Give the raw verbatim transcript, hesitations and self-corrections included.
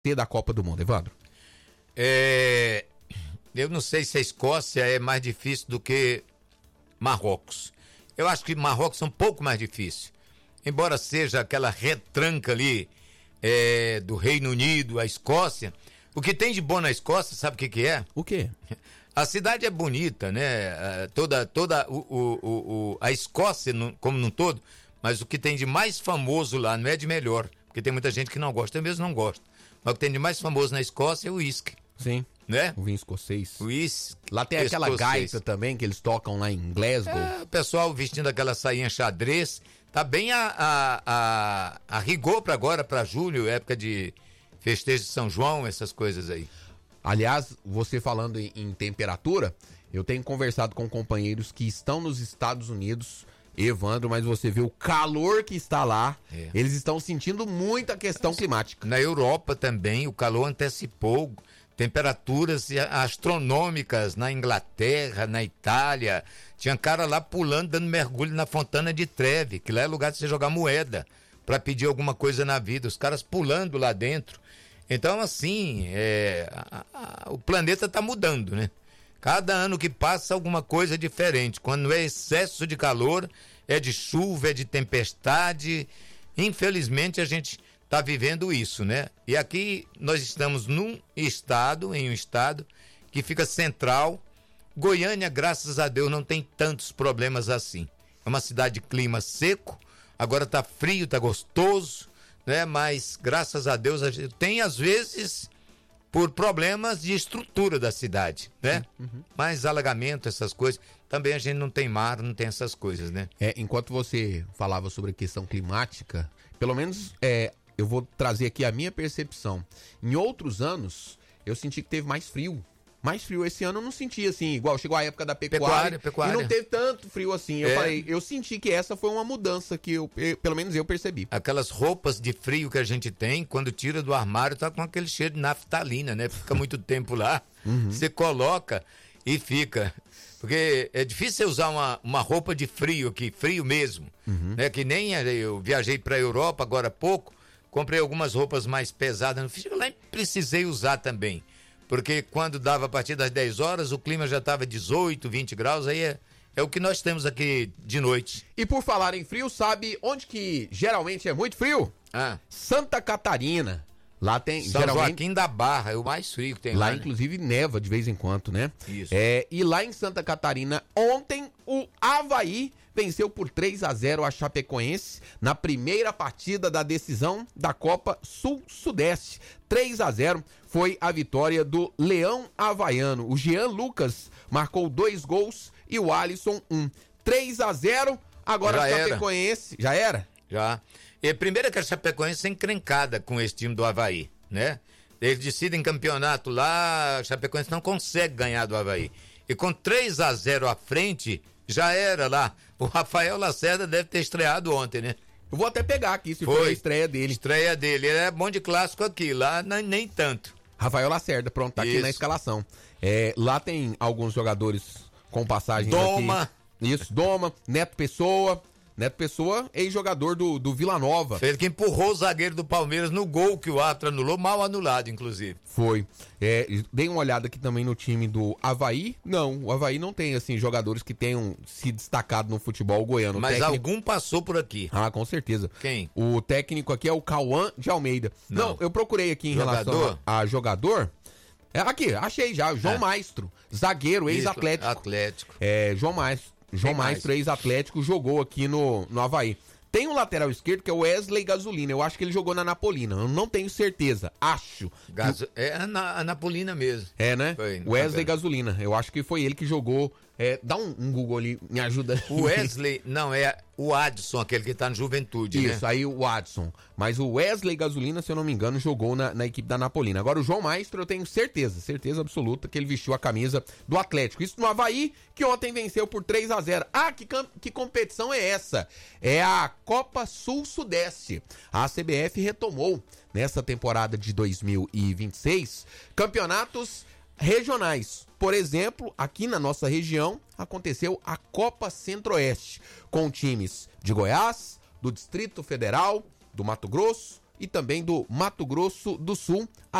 ter da Copa do Mundo, Evandro? É, eu não sei se a Escócia é mais difícil do que Marrocos. Eu acho que Marrocos é um pouco mais difícil. Embora seja aquela retranca ali é, do Reino Unido, a Escócia, o que tem de bom na Escócia, sabe o que que é? O quê? A cidade é bonita, né? Toda, toda o, o, o, a Escócia como num todo, mas o que tem de mais famoso lá não é de melhor, porque tem muita gente que não gosta, eu mesmo não gosto. Mas o que tem de mais famoso na Escócia é o uísque. Sim. Né? O vinho escocês. O uísque. Lá tem aquela escocês. gaita também que eles tocam lá em Glasgow. É, o pessoal vestindo aquela sainha xadrez. Tá bem a, a, a, a rigor para agora, para julho, época de festejo de São João, essas coisas aí. Aliás, você falando em, em temperatura, eu tenho conversado com companheiros que estão nos Estados Unidos, Evandro, mas você vê o calor que está lá, é. Eles estão sentindo muita questão climática. Na Europa também, o calor antecipou temperaturas astronômicas na Inglaterra, na Itália. Tinha cara lá pulando, dando mergulho na Fontana de Trevi, que lá é lugar de você jogar moeda para pedir alguma coisa na vida. Os caras pulando lá dentro. Então, assim, é, a, a, o planeta está mudando, né? Cada ano que passa, alguma coisa diferente. Quando é excesso de calor, é de chuva, é de tempestade. Infelizmente, a gente está vivendo isso, né? E aqui nós estamos num estado, em um estado que fica central. Goiânia, graças a Deus, não tem tantos problemas assim. É uma cidade de clima seco, agora está frio, está gostoso, né? Mas graças a Deus a gente tem às vezes por problemas de estrutura da cidade, né? Uhum. Mas alagamento, essas coisas, também a gente não tem mar, não tem essas coisas, né? É, enquanto você falava sobre a questão climática, pelo menos é, eu vou trazer aqui a minha percepção. Em outros anos, eu senti que teve mais frio. Mais frio esse ano eu não senti assim, igual chegou a época da pecuária, pecuária, pecuária. E não teve tanto frio assim. Eu é. falei, eu senti que essa foi uma mudança que eu, eu, pelo menos eu percebi. Aquelas roupas de frio que a gente tem, quando tira do armário, tá com aquele cheiro de naftalina, né? Fica muito tempo lá, uhum. Você coloca e fica. Porque é difícil você usar uma, uma roupa de frio aqui, frio mesmo, uhum. Né? Que nem eu viajei pra Europa agora há pouco, comprei algumas roupas mais pesadas no frio, lá e precisei usar também. Porque quando dava a partir das dez horas, o clima já estava dezoito, vinte graus, aí é, é o que nós temos aqui de noite. E por falar em frio, sabe onde que geralmente é muito frio? Ah. Santa Catarina. Lá tem... São geralmente... Joaquim da Barra, é o mais frio que tem lá. Lá, né? Inclusive, neva de vez em quando, né? Isso. É, e lá em Santa Catarina, ontem, o Avaí venceu por três a zero a Chapecoense na primeira partida da decisão da Copa Sul-Sudeste. três a zero foi a vitória do Leão Havaiano. O Jean Lucas marcou dois gols e o Alisson um. três a zero, agora Já a Chapecoense... Era. Já era? Já. E primeiro que a Chapecoense é encrencada com esse time do Avaí, né? Eles decidem campeonato lá, a Chapecoense não consegue ganhar do Avaí. E com três a zero à frente, já era lá. O Rafael Lacerda deve ter estreado ontem, né? Eu vou até pegar aqui, se foi, foi a estreia dele. Estreia dele. Ele é bom de clássico aqui, lá nem, nem tanto. Rafael Lacerda, pronto, tá Isso. aqui na escalação. É, lá tem alguns jogadores com passagens Doma. Aqui. Isso, Doma, Neto Pessoa... Neto Pessoa, ex-jogador do, do Vila Nova. Foi ele que empurrou o zagueiro do Palmeiras no gol que o árbitro anulou, mal anulado, inclusive. Foi. É, dei uma olhada aqui também no time do Avaí. Não, o Avaí não tem, assim, jogadores que tenham se destacado no futebol goiano. Mas técnico... algum passou por aqui. Ah, com certeza. Quem? O técnico aqui é o Cauã de Almeida. Não, não eu procurei aqui em jogador? relação a, a jogador. É, aqui, achei já. João é. Maestro, zagueiro, ex-atlético. Atlético. É, João Maestro. João Maestro, ex-atlético, jogou aqui no, no Avaí. Tem um lateral esquerdo que é o Wesley Gasolina. Eu acho que ele jogou na Napolina. Eu não tenho certeza. Acho. Gaso... É a, na, a Napolina mesmo. É, né? Foi, Wesley Gasolina. Eu acho que foi ele que jogou. É, dá um, um Google ali, me ajuda. O Wesley, não, é o Adson, aquele que tá no Juventude, Isso, né? aí o Adson. Mas o Wesley Gasolina, se eu não me engano, jogou na, na equipe da Napolina. Agora o João Maestro, eu tenho certeza, certeza absoluta que ele vestiu a camisa do Atlético. Isso no Avaí, que ontem venceu por três a zero. Ah, que, que competição é essa? É a Copa Sul-Sudeste. A C B F retomou, nessa temporada de dois mil e vinte e seis, campeonatos regionais. Por exemplo, aqui na nossa região aconteceu a Copa Centro-Oeste, com times de Goiás, do Distrito Federal, do Mato Grosso e também do Mato Grosso do Sul,